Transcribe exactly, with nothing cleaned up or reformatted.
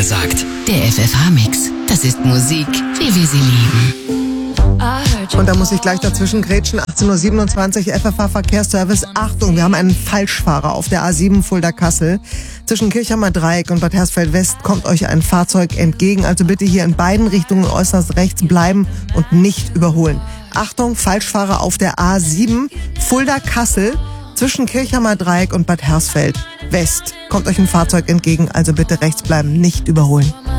angesagt. Der F F H-Mix. Das ist Musik, wie wir sie lieben. Und da muss ich gleich dazwischen grätschen. achtzehn Uhr siebenundzwanzig, F F H Verkehrsservice. Achtung, wir haben einen Falschfahrer auf der A sieben Fulda-Kassel. Zwischen Kirchheimer Dreieck und Bad Hersfeld West kommt euch ein Fahrzeug entgegen. Also bitte hier in beiden Richtungen äußerst rechts bleiben und nicht überholen. Achtung, Falschfahrer auf der A sieben Fulda-Kassel. Zwischen Kirchheimer Dreieck und Bad Hersfeld West kommt euch ein Fahrzeug entgegen. Also bitte rechts bleiben, nicht überholen.